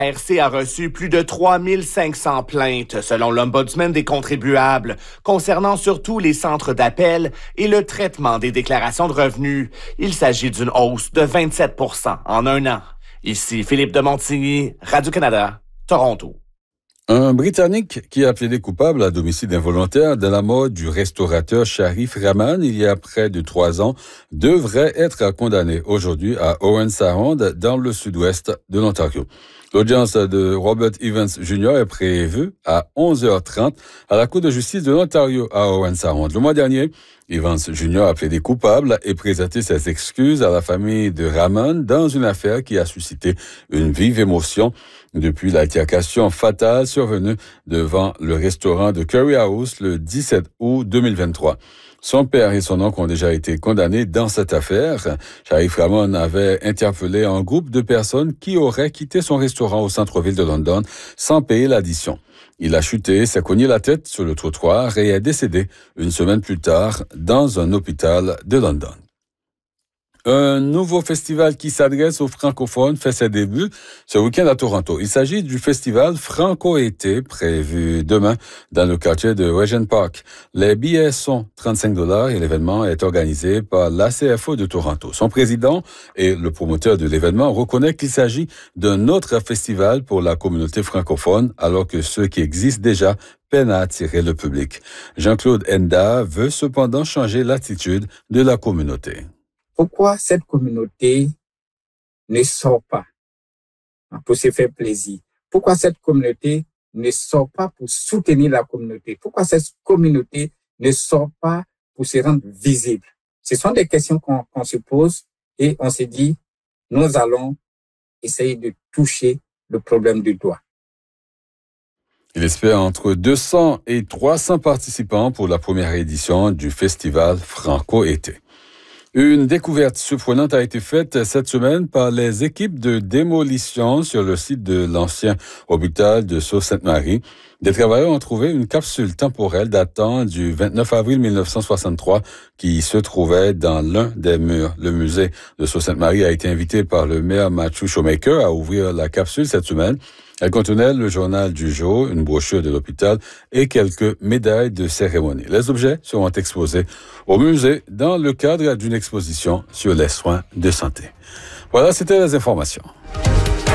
RC a reçu plus de 3500 plaintes, selon l'Ombudsman des contribuables, concernant surtout les centres d'appel et le traitement des déclarations de revenus. Il s'agit d'une hausse de 27 % en un an. Ici Philippe de Montigny, Radio-Canada, Toronto. Un Britannique qui a plaidé coupable à d'homicide involontaire de la mort du restaurateur Sharif Rahman il y a près de 3 ans devrait être condamné aujourd'hui à Owen Sound dans le sud-ouest de l'Ontario. L'audience de Robert Evans Jr. est prévue à 11h30 à la Cour de justice de l'Ontario à Owen Sound. Le mois dernier, Evans Jr. a plaidé coupable et présenté ses excuses à la famille de Rahman dans une affaire qui a suscité une vive émotion depuis l'altercation fatale survenue devant le restaurant de Curry House le 17 août 2023. Son père et son oncle ont déjà été condamnés dans cette affaire. Sharif Rahman avait interpellé un groupe de personnes qui auraient quitté son restaurant au centre-ville de London sans payer l'addition. Il a chuté, s'est cogné la tête sur le trottoir et est décédé une semaine plus tard dans un hôpital de London. Un nouveau festival qui s'adresse aux francophones fait ses débuts ce week-end à Toronto. Il s'agit du festival Franco-été prévu demain dans le quartier de Regent Park. Les billets sont $35 et l'événement est organisé par l'ACFO de Toronto. Son président et le promoteur de l'événement reconnaissent qu'il s'agit d'un autre festival pour la communauté francophone alors que ceux qui existent déjà peinent à attirer le public. Jean-Claude Enda veut cependant changer l'attitude de la communauté. Pourquoi cette communauté ne sort pas pour se faire plaisir? Pourquoi cette communauté ne sort pas pour soutenir la communauté? Pourquoi cette communauté ne sort pas pour se rendre visible? Ce sont des questions qu'on se pose et on se dit, nous allons essayer de toucher le problème du doigt. Il espère entre 200 et 300 participants pour la première édition du festival Franco-été. Une découverte surprenante a été faite cette semaine par les équipes de démolition sur le site de l'ancien hôpital de Sault-Sainte-Marie. Des travailleurs ont trouvé une capsule temporelle datant du 29 avril 1963 qui se trouvait dans l'un des murs. Le musée de Sault-Sainte-Marie a été invité par le maire Matthew Shoemaker à ouvrir la capsule cette semaine. Elle contenait le journal du jour, une brochure de l'hôpital et quelques médailles de cérémonie. Les objets seront exposés au musée dans le cadre d'une exposition sur les soins de santé. Voilà, c'était les informations.